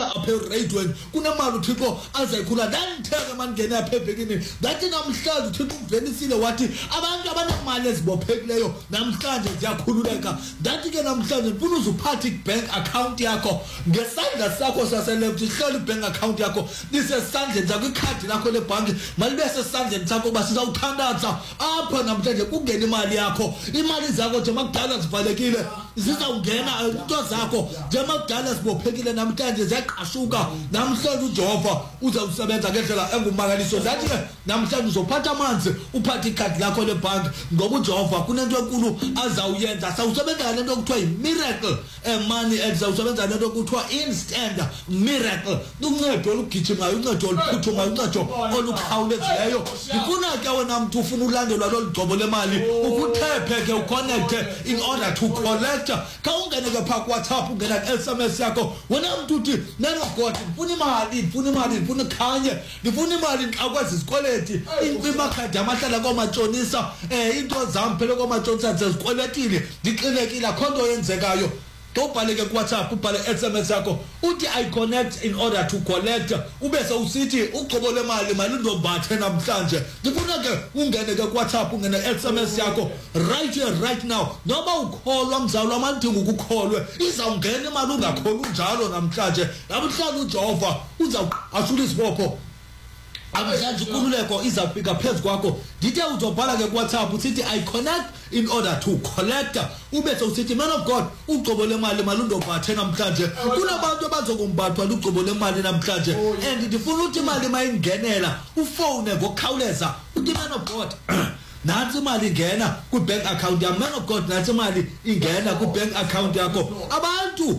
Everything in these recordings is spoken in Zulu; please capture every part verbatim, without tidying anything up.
kusasa apha eradweni kunemali uthixo azayikhula ndanditheke mandingene apha ebhekini ndathi namhlanje uthixo uvelisile wathi abantu abanemali ezibophekileyo namhlanje ziyakhululeka ndathi ke namhlanje ndifuna uzuphatha i-bank account yakho ngesandla sakho saseleft ihleli i-bank account yakho lisesandleni sakho ikhadi lakho lebhanki malibe sesandleni sakho uba sizawuthandaza apha namhlanje kungena imali yakho imali zakho nje makudala zivalekile zizawungena into zakho nje makudala zibophekile namhlanje ziyaqashuka namhlanje uJehova uzawusebenza ngendlela engumangaliso ndathi ke namhlanje uzophatha amanzi uphatha ikhadi lakho lebhanki ngoba uJehova kunento enkulu azawuyenza sawusebenza lento okuthiwa i-miracle money ezawusebenza lento okuthiwa instant miracle uncedo olugijimayo uncedo oluphuthumayo uncedo olukhawulezileyo ndifuna ke wena mntu ufuna ulandelwa lolu gcobo lemali ukuthephe ke uconnecte in order to collect ka ungene ke phaa kuWhatsApp ungena ku-S M S yakho wena mntu uthi man of God ndifuna imali ndifuna imali ndifuna khanye ndifuna imali ngiqakweza izikweleti imakhadi amahlala koomatshonisa um into zam phela koomatshonisa zezikweletile ndixinekile akho nto yenzekayo ubhaleke kuWhatsApp ubhale S M S yakho uthi I connect in order to collect ube sewusithi ugcobo lemali mali ndobhathe namhlanje ndifuna ke ungene ke kuWhatsApp ungene S M S yakho right here right now noba ukholwa mzalo amandinga ukukholwe izawungena imali ungakholwa njalo namhlanje namhlanje uJehova uza ashula isibopho amhlanje ukululeko izafika phezu kwakho ndithe uzobhala ke kuWhatsApp usithi I connect in order to collect ube sewusithi man of God ugcobo lemali mali ndobhathe namhlanje kunabantu abazokumbathwa ugcobo lemali namhlanje and ndifuna ukuthi imali mayingenela ufone ngokukhawuleza uthi man of God nansi imali ingena ku-bank account yakho man of God nansi imali ingena ku-bank account yakho abantu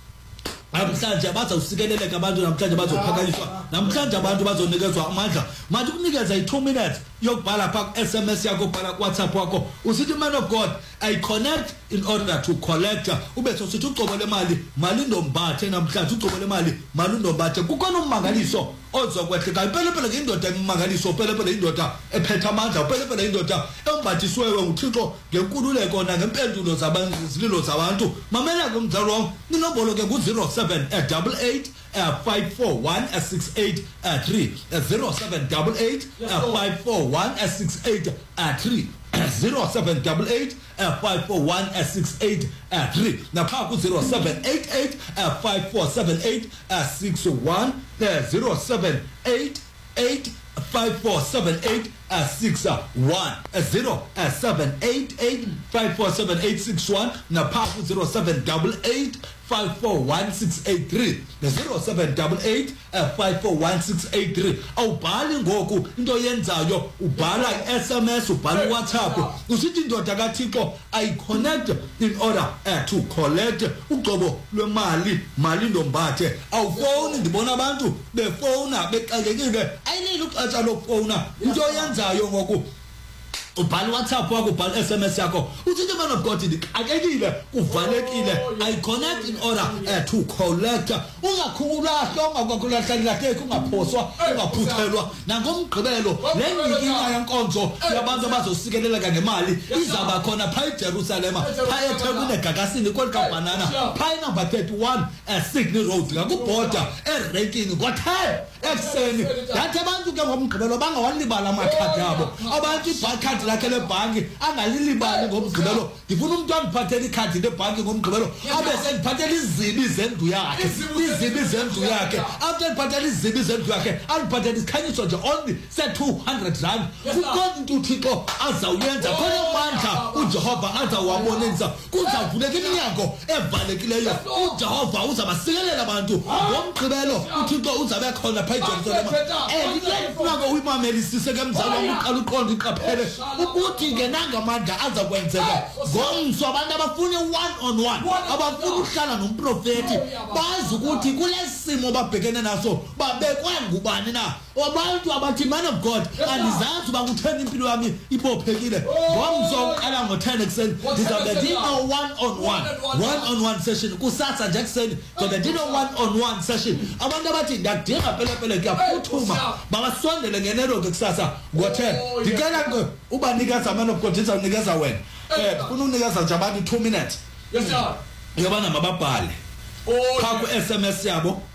namhlanje bazawusikeleleka abantu namhlanje bazophakanyiswa namhlanje abantu bazonikezwa amandla manje kunikeza i-two minutes yokubhala phaa ku-S M S yakho ubhala kuWhatsApp wakho usithi man of God I connect in order to collect ube sosithi ugcobo lemali mali ndombathe namhlanje ugcobo lemali mali ndombathe kukhona ummangaliso ozokwehleka ipelepele ke indoda emangaliso pelepele indoda ephethe amandla pelepele indoda embathisiweyo nguThixo ngenkululeko nangempendulo zabantu zililo zabantu mamela ke umzalo wami inombolo ke ku-zero seven eight eight five four one six eight three zero seven eight eight five four one six eight three zero seven eight eight five four one six eight three napha ku zero seven eight eight five four seven eight six one zero seven eight eight five four seven eight six one zero seven eight eight five four seven eight six one napha ku zero seven eight eight five four one six eight three zero seven eight eight five four one six eight three awubhali ngoku into yenzayo ubhala i-S M S ubhala uWhatsApp usithi indoda kaThixo I connect in order uh, to collect ugcobo lwemali mali ndombathe awufoni ndibona abantu befona bexakekile ayineli uxesha lokufona into yenzayo ngoku ubhala WhatsApp wakho ubhala S M S yakho uthi man of God ndixakekile kuvalekile I connect in order uh, to collect ungakhululahla ungakwakhulahlalahleke ungaphoswa ungaphuthelwa nangomgqibelo lenyikinga yenkonzo yabantu abazosikeleleka ngemali izaba khona pha eJerusalem pha eThekwini eGagasini kwelikaBhanana pha number thirty-one Sydney Road ngakubhoda eRankini ngo-ten ekuseni ndathi abantu ke ngomgqibelo bangawalibala amakhadi abo abantu ikhadi lakhe lebhanki angalilibali ngomgqibelo ndifuna umuntu andiphathele ikhadi lebhanki ngomgqibelo abe sendiphathele izibi zendlu yakhe izibi zendlu yakhe after ndiphathele izibi zendlu yakhe andiphathele isikhanyiso nje only se-two hundred rand kukhona into uThixo azawuyenza khona amandla uJehova azawabonisa kuzavuleka iminyango evalekileyo uJehova uzabasikelela abantu ngomgqibelo uThixo uzabe khona pha eJerusalem and ndifuna ke uyimamelisise ke mzalo wami uqala uqonda iqaphele ukuthi ngenangamandla azakwenzeka ngomso abantu abafuna one on one abafuna ukuhlala nomprofeti bazi ukuthi kulesimo babhekene naso babekwe ngubani na abantu abathi man of God andizazi uba kutheni impilo yami ibophekile ngomso uqala ngo-ten ekuseni ndizabe ndino-one on one one on one session kusasa nje ekuseni ngobe ndino-one on one session abantu abathi ndiyadinga pelepele kuyaphuthuma babasondele ngenelo-ke kusasa ngo-ten ndicela ke ubanikeza man of God ndizawunikeza wena um funa unikeza nje abantu two minutes yobana mababhale phaa ku-S M S yabo